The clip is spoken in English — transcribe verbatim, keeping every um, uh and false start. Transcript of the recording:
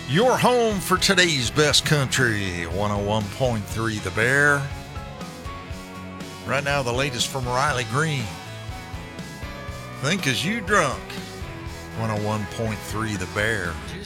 Your home for today's best country, one oh one point three The Bear. Right now, the latest from Riley Green. Think as you drunk, one oh one point three The Bear.